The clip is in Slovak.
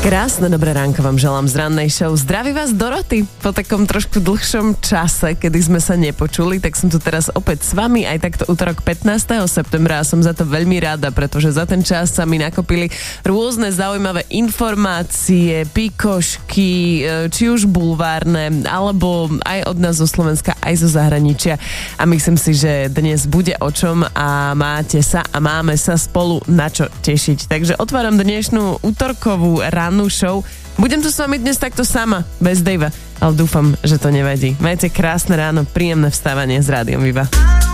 Krásne dobré ránko vám želám z rannej show. Zdraví vás Doroty. Po takom trošku dlhšom čase, kedy sme sa nepočuli, tak som tu teraz opäť s vami, aj takto útorok 15. septembra a som za to veľmi rada, pretože za ten čas sa mi nakopili rôzne zaujímavé informácie, pikošky, či už bulvárne, alebo aj od nás zo Slovenska, aj zo zahraničia. A myslím si, že dnes bude o čom a máte sa a máme sa spolu na čo tešiť. Takže otváram dnešnú útorkovú rannú show. Budem tu s vami dnes takto sama, bez Davea, ale dúfam, že to nevadí. Majte krásne ráno, príjemné vstávanie s Rádiom Viva.